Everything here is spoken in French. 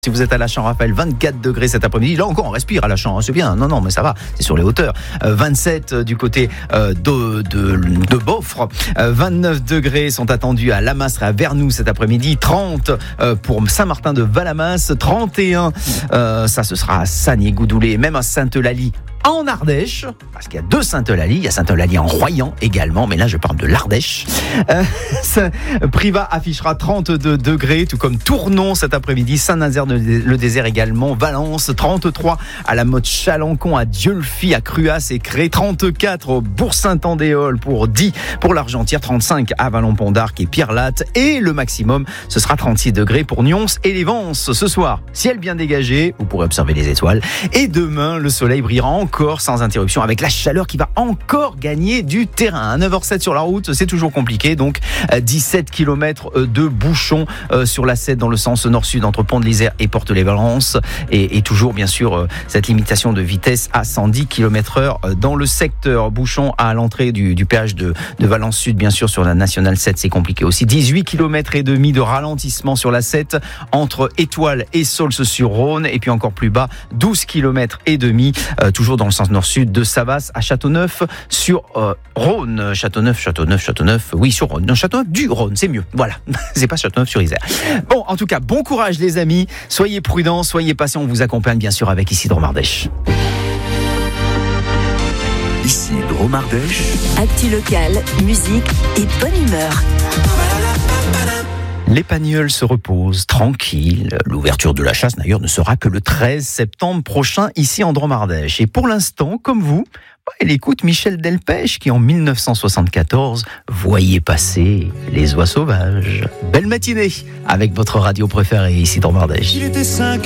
Si vous êtes à la Champ-Raphaël, 24 degrés cet après-midi. Là encore, on respire à la Champ, c'est bien. Non, mais ça va, c'est sur les hauteurs. 27 du côté de Beaufre. 29 degrés sont attendus à Lamastre et à Vernoux cet après-midi. 30 pour Saint-Martin de Valamas. 31, ça ce sera à Sagné-Goudoulé et même à Sainte-Eulalie. En Ardèche, parce qu'il y a deux Sainte-Eulalie, il y a Sainte-Eulalie en Royan également, mais là je parle de l'Ardèche. Privas affichera 32 degrés, tout comme Tournon cet après-midi, Saint-Nazaire-le-Désert également, Valence, 33 à la Motte-Chalancon, à Dieulfi, à Cruas et Cré, 34 au Bourg-Saint-Andéol pour 10 pour l'Argentière, 35 à Vallon-Pont-d'Arc et Pierre-Latte, et le maximum, ce sera 36 degrés pour Nyons et les Vences. Ce soir, ciel bien dégagé, vous pourrez observer les étoiles, et demain, le soleil brillera encore sans interruption avec la chaleur qui va encore gagner du terrain. À 9h07 sur la route, c'est toujours compliqué. Donc 17 km de bouchons sur la 7 dans le sens nord-sud entre Pont-de-l'Isère et Porte-les-Valences. Et toujours bien sûr cette limitation de vitesse à 110 km/h dans le secteur. Bouchon à l'entrée du péage de Valence Sud, bien sûr sur la Nationale 7, c'est compliqué aussi. 18 km et demi de ralentissement sur la 7 entre Étoile et Saulce-sur-Rhône. Et puis encore plus bas, 12 km et demi toujours dans le sens nord-sud de Savas à Châteauneuf sur Rhône. Châteauneuf, oui sur Rhône. Non, Châteauneuf du Rhône, c'est mieux. Voilà, c'est pas Châteauneuf sur Isère. Bon, en tout cas, bon courage les amis. Soyez prudents, soyez patients. On vous accompagne bien sûr avec ici Dromardèche. Ici Dromardèche. Actu locale, musique et bonne humeur. Les Pagnols se reposent tranquilles. L'ouverture de la chasse d'ailleurs ne sera que le 13 septembre prochain ici en Dromardèche. Et pour l'instant, comme vous, elle écoute Michel Delpech qui en 1974 voyait passer les oies sauvages. Belle matinée avec votre radio préférée ici Dromardèche.